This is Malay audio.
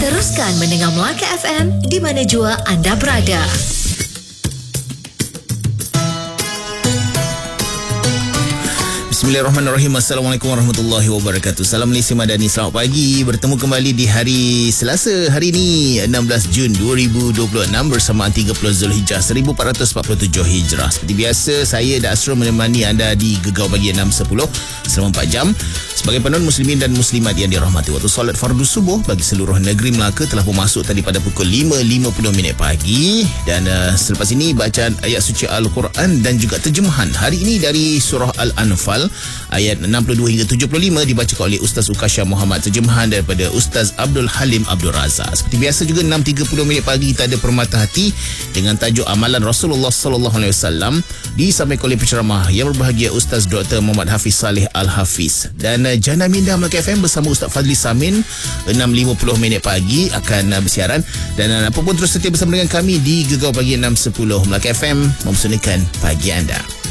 Teruskan mendengar Melaka FM di mana jua anda berada. Bismillahirrahmanirrahim. Assalamualaikum warahmatullahi wabarakatuh. Salam Malaysia Madani. Selamat pagi. Bertemu kembali di hari Selasa. Hari ini 16 Jun 2026 bersama 30 Zulhijjah 1447 Hijrah. Seperti biasa, saya dan Asrul menemani anda di Gegar Pagi 6.10 selama 4 jam. Sebagai penonton muslimin dan muslimat yang dirahmati, waktu solat fardu subuh bagi seluruh negeri Melaka telah pun masuk tadi pada pukul 5.50 pagi. Dan selepas ini bacaan ayat suci Al-Quran dan juga terjemahan hari ini dari surah Al-Anfal ayat 62 hingga 75 dibacakan oleh Ustaz Ukasha Muhammad, terjemahan daripada Ustaz Abdul Halim Abdul Razak. Seperti biasa juga 6.30 pagi kita ada Permata Hati dengan tajuk amalan Rasulullah sallallahu alaihi wasallam disampaikan oleh penceramah yang berbahagia Ustaz Dr. Muhammad Hafiz Saleh Al-Hafiz. Dan Jana Minda Melaka FM bersama Ustaz Fadli Samin 6.50 pagi akan bersiaran. Dan apa pun terus setia bersama dengan kami di Gegar Pagi 6.10 Melaka FM mempersembahkan pagi anda.